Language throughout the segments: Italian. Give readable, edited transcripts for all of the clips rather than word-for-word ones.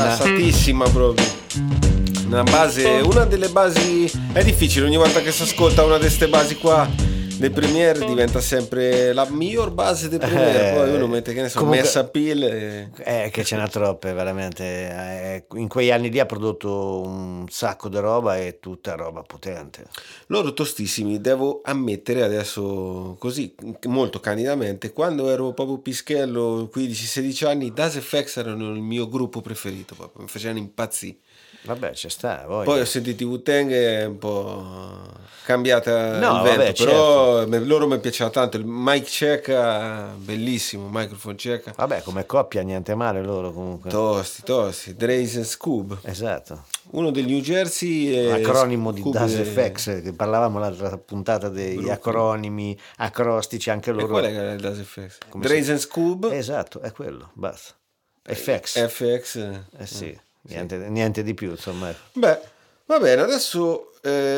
Saltissima proprio. Una delle basi. È difficile, ogni volta che si ascolta una di queste basi qua dei Premiere diventa sempre la miglior base dei Premiere. Poi uno mette, che ne so, comunque, Messa Pill che ce n'ha troppe veramente. In quegli anni lì ha prodotto un sacco di roba e tutta roba potente. Loro tostissimi, devo ammettere adesso così molto candidamente, quando ero proprio pischello, 15-16 anni, Das FX erano il mio gruppo preferito, proprio mi facevano impazzire. Vabbè, c'è sta, voglia. Poi ho sentito i Wu-Tang e un po' cambiata No, il vento, vabbè, però loro mi piaceva tanto, il Mike Checa, bellissimo, Microphone Checa. Vabbè, come coppia niente male loro comunque. Tosti, Draze and Scoob. Esatto. Uno del New Jersey. L'acronimo di Scoob Das FX, che parlavamo l'altra puntata degli acronimi acrostici, anche loro. E qual è il Das FX? Draze and Scoob? Esatto, è quello, basta. FX. FX. Sì. Niente di più, insomma. Beh, va bene, adesso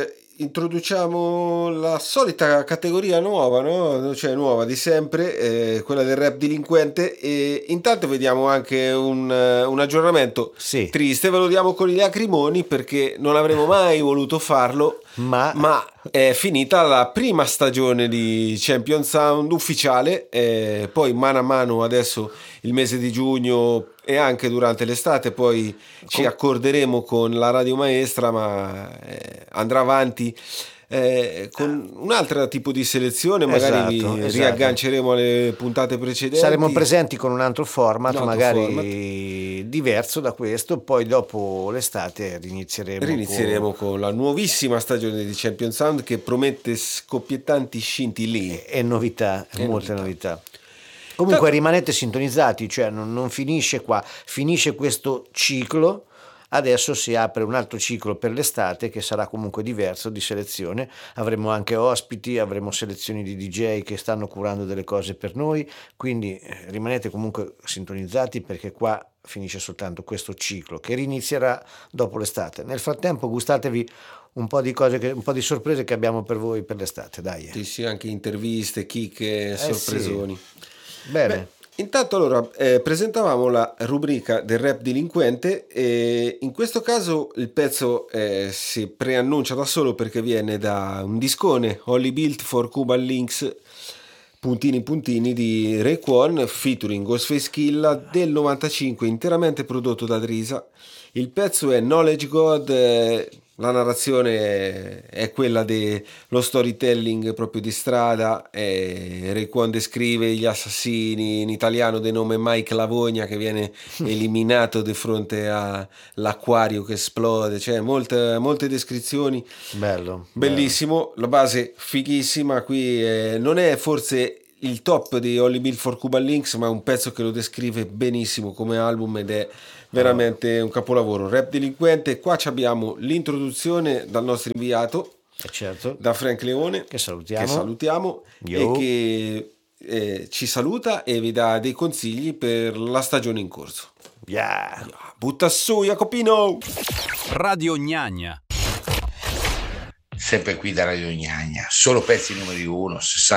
introduciamo la solita categoria nuova, no? Cioè nuova di sempre, quella del rap delinquente, e intanto vediamo anche un aggiornamento triste, ve lo diamo con i lacrimoni perché non avremmo mai voluto farlo, ma è finita la prima stagione di Champion Sound ufficiale, poi mano a mano adesso il mese di giugno e anche durante l'estate poi ci accorderemo con la radio maestra, ma andrà avanti con un altro tipo di selezione, magari vi riagganceremo alle puntate precedenti, saremo presenti con un altro format, magari diverso da questo, poi dopo l'estate rinizieremo con la nuovissima stagione di Champion Sound che promette scoppiettanti scintille e novità, molte novità. Comunque rimanete sintonizzati, cioè non finisce qua, finisce questo ciclo, adesso si apre un altro ciclo per l'estate che sarà comunque diverso di selezione, avremo anche ospiti, avremo selezioni di DJ che stanno curando delle cose per noi, quindi rimanete comunque sintonizzati perché qua finisce soltanto questo ciclo che rinizierà dopo l'estate. Nel frattempo gustatevi un po' di cose, un po' di sorprese che abbiamo per voi per l'estate, dai. Sì, anche interviste, chicche, sorpresoni. Sì. Bene. Beh, intanto allora presentavamo la rubrica del rap delinquente e in questo caso il pezzo si preannuncia da solo perché viene da un discone Only Built for Cuban Links puntini di Raekwon featuring Ghostface Killah del 95, interamente prodotto da Drisa. Il pezzo è Knowledge God. La narrazione è quella dello storytelling proprio di strada. Raekwon descrive gli assassini in italiano di nome Mike Lavogna che viene eliminato di fronte all'acquario che esplode, cioè molte descrizioni. Bellissimo, la base fighissima. Qui non è forse il top di Only Built for Cuban Links, ma è un pezzo che lo descrive benissimo come album ed è veramente un capolavoro. Rap delinquente. Qua abbiamo l'introduzione dal nostro inviato, certo, da Frank Leone, che salutiamo e che ci saluta e vi dà dei consigli per la stagione in corso. Butta su Jacopino. Radio Gnagna. Sempre qui da Radio Gnagna, solo pezzi numeri 1,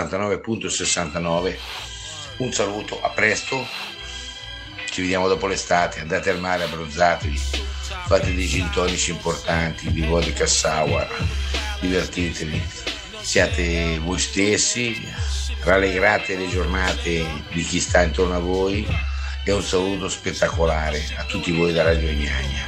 69.69. Un saluto, a presto. Ci vediamo dopo l'estate, andate al mare, abbronzatevi, fate dei gin tonici importanti, di vodka sour, divertitevi, siate voi stessi, rallegrate le giornate di chi sta intorno a voi e un saluto spettacolare a tutti voi da Radio Gnagna.